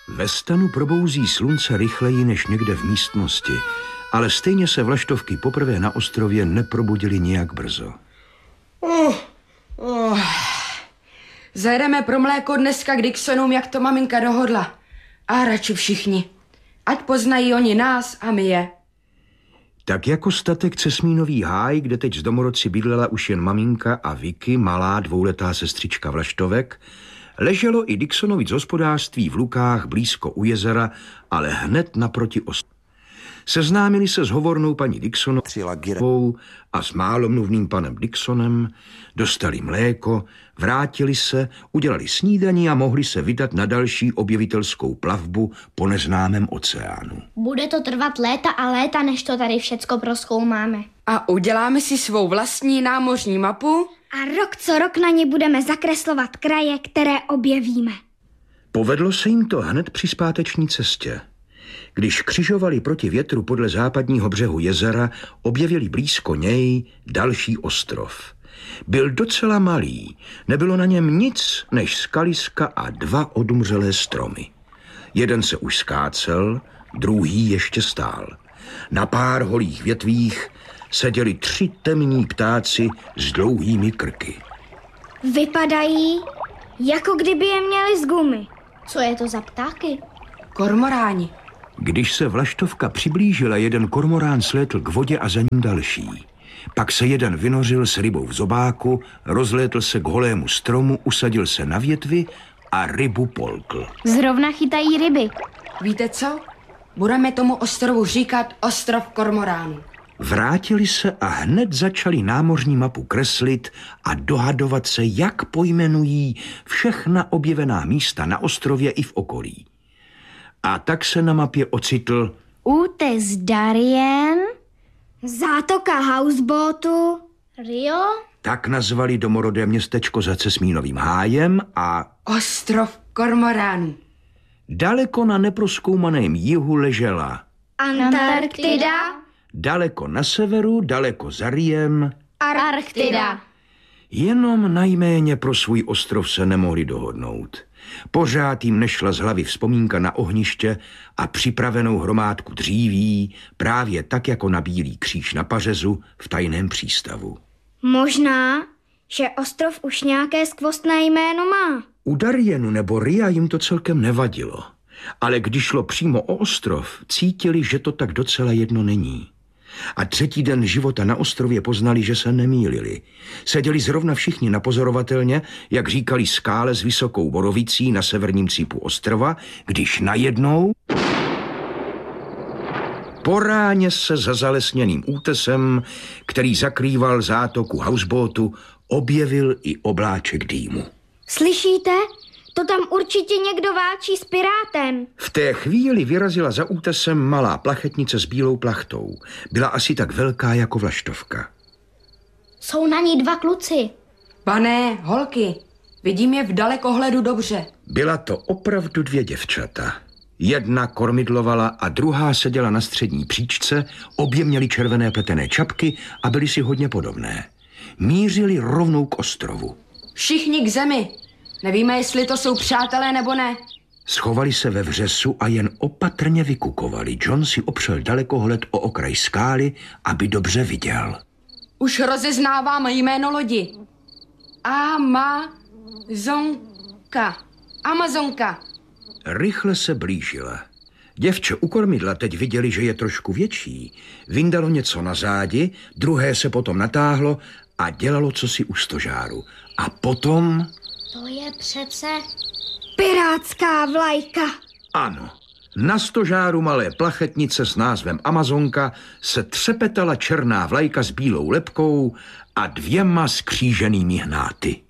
Ve stanu probouzí slunce rychleji než někde v místnosti, ale stejně se vlaštovky poprvé na ostrově neprobudily nijak brzo. Zajedeme pro mléko dneska k Dixonům, jak to maminka dohodla. A radši všichni. Ať poznají oni nás a my je. Tak jako statek Cesmínový háj, kde teď z domorodci bydlela už jen maminka a Vicky, malá dvouletá sestřička Vlaštovek, leželo i Dixonovic hospodářství v Lukách blízko u jezera, ale hned naproti ostrovu. Seznámili se s hovornou paní Dixonovou a s málomluvným panem Dixonem, dostali mléko, vrátili se, udělali snídaní a mohli se vydat na další objevitelskou plavbu po neznámém oceánu. Bude to trvat léta a léta, než to tady všecko prozkoumáme. A uděláme si svou vlastní námořní mapu? A rok co rok na ní budeme zakreslovat kraje, které objevíme. Povedlo se jim to hned při zpáteční cestě. Když křižovali proti větru podle západního břehu jezera, objevili blízko něj další ostrov. Byl docela malý, nebylo na něm nic než skaliska a 2 odumřelé stromy. Jeden se už skácel, druhý ještě stál. Na pár holých větvích seděli 3 temní ptáci s dlouhými krky. Vypadají, jako kdyby je měli z gumy. Co je to za ptáky? Kormoráni. Když se Vlaštovka přiblížila, jeden kormorán slétl k vodě a za ním další. Pak se jeden vynořil s rybou v zobáku, rozlétl se k holému stromu, usadil se na větvi a rybu polkl. Zrovna chytají ryby. Víte co? Budeme tomu ostrovu říkat ostrov kormoránů. Vrátili se a hned začali námořní mapu kreslit a dohadovat se, jak pojmenují všechna objevená místa na ostrově i v okolí. A tak se na mapě ocitl Útes Darien, zátoka Houseboatu, Rio. Tak nazvali domorodé městečko za Cesmínovým hájem a ostrov kormoránů. Daleko na neprozkoumaném jihu ležela Antarktida, daleko na severu, daleko za Riem Arktida. Jenom najméně pro svůj ostrov se nemohli dohodnout. Pořád jim nešla z hlavy vzpomínka na ohniště a připravenou hromádku dříví, právě tak jako na Bílý kříž na pařezu v tajném přístavu. Možná, že ostrov už nějaké skvostné jméno má. U Darienu nebo Ria jim to celkem nevadilo, ale když šlo přímo o ostrov, cítili, že to tak docela jedno není. A 3. den života na ostrově poznali, že se nemýlili. Seděli zrovna všichni na pozorovatelně, jak říkali skále s vysokou borovicí na severním cípu ostrova, když najednou po ráně se za zalesněným útesem, který zakrýval zátoku Houseboatu, objevil i obláček dýmu. Slyšíte? To tam určitě někdo válčí s pirátem. V té chvíli vyrazila za útesem malá plachetnice s bílou plachtou. Byla asi tak velká jako Vlaštovka. Jsou na ní 2 kluci. Pane, holky, vidím je v dalekohledu dobře. Byla to opravdu 2 děvčata. Jedna kormidlovala a druhá seděla na střední příčce, obě měly červené pletené čapky a byly si hodně podobné. Mířili rovnou k ostrovu. Všichni k zemi. Nevíme, jestli to jsou přátelé nebo ne. Schovali se ve vřesu a jen opatrně vykukovali. John si opřel dalekohled o okraj skály, aby dobře viděl. Už rozeznávám jméno lodi. Amazonka. Rychle se blížila. Děvče u kormidla teď viděli, že je trošku větší. Vyndalo něco na zádi, druhé se potom natáhlo a dělalo cosi u stožáru. A potom... To je přece pirátská vlajka. Ano, na stožáru malé plachetnice s názvem Amazonka se třepetala černá vlajka s bílou lebkou a 2 skříženými hnáty.